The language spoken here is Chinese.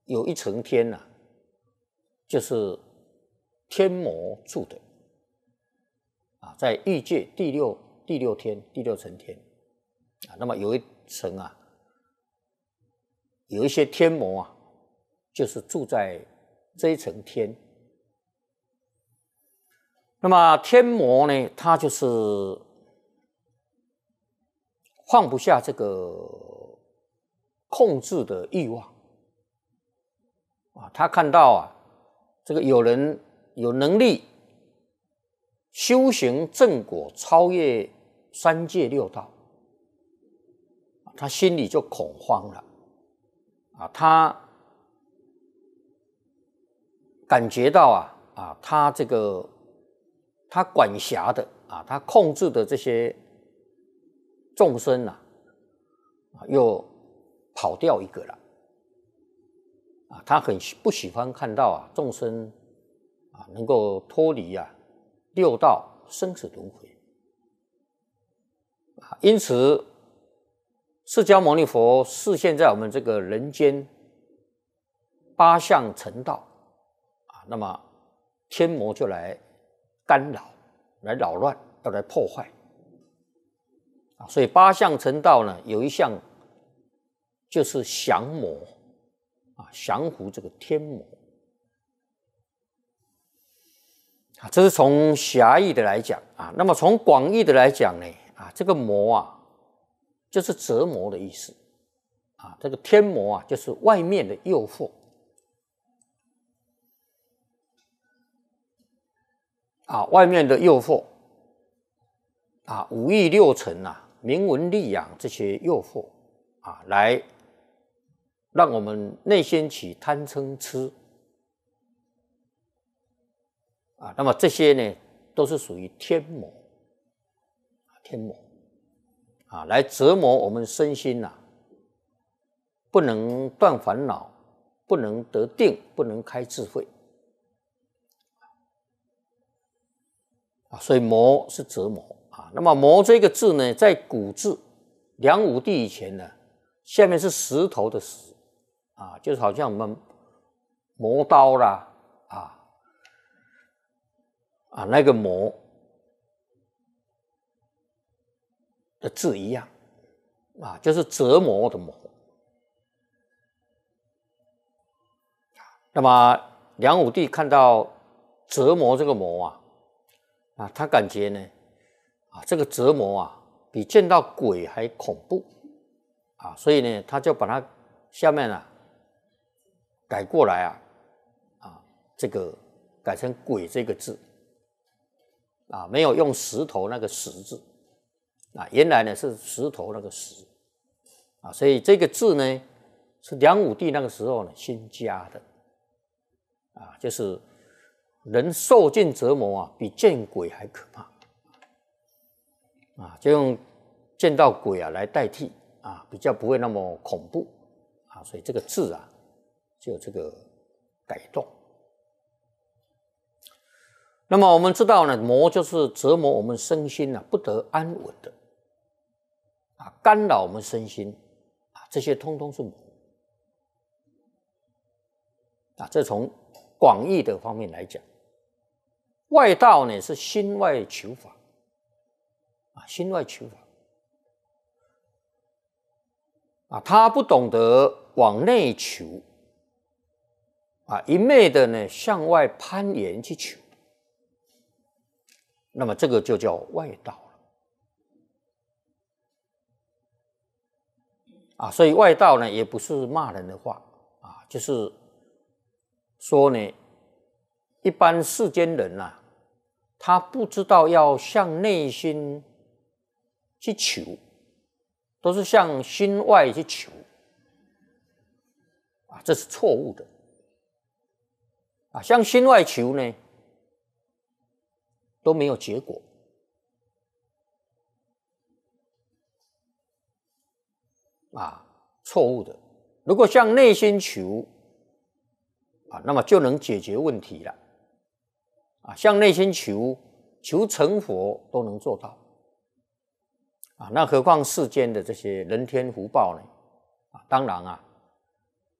有一层天呐、就是天魔住的啊，在欲界第六天第六层天啊，那么有一层啊，有一些天魔啊，就是住在这一层天。那么天魔呢，他就是放不下这个控制的欲望啊，他看到啊，这个有人有能力修行正果，超越三界六道，他心里就恐慌了啊，他感觉到他这个他管辖的啊，他控制的这些众生又跑掉一个了啊，他很不喜欢看到众生能够脱离六道生死轮回啊，因此释迦牟尼佛示现在我们这个人间八相成道啊，那么天魔就来干扰，来扰乱，要来破坏啊，所以八相成道呢，有一项就是降魔啊，降服这个天魔啊，这是从狭义的来讲啊。那么从广义的来讲呢，这个魔就是折磨的意思啊。这个天魔就是外面的诱惑啊，外面的诱惑啊，五欲六尘名闻利养这些诱惑啊，来让我们内心起贪嗔痴啊。那么这些呢，都是属于天魔啊，来折磨我们身心不能断烦恼，不能得定，不能开智慧啊。所以魔是折磨啊。那么魔这个字呢，在古字梁武帝以前呢，下面是石头的石啊，就是好像我们磨刀啦那个磨的字一样啊，就是折磨的磨。那么梁武帝看到折磨这个磨他感觉呢这个折磨比见到鬼还恐怖啊，所以呢他就把它下面改过来这个改成鬼这个字没有用石头那个石字原来呢是石头那个石所以这个字呢是梁武帝那个时候呢新加的就是人受尽折磨比见鬼还可怕就用见到鬼来代替比较不会那么恐怖所以这个字就有这个改动。那么我们知道呢，魔就是折磨我们身心不得安稳的干扰我们身心这些通通是魔这从广义的方面来讲，外道呢是心外求法心外求法他不懂得往内求一昧的呢向外攀岩去求，那么这个就叫外道了所以外道呢也不是骂人的话就是说呢，一般世间人他不知道要向内心去求，都是向心外去求这是错误的向心外求呢都没有结果错误的。如果向内心求那么就能解决问题了向内心求成佛都能做到那何况世间的这些人天福报呢当然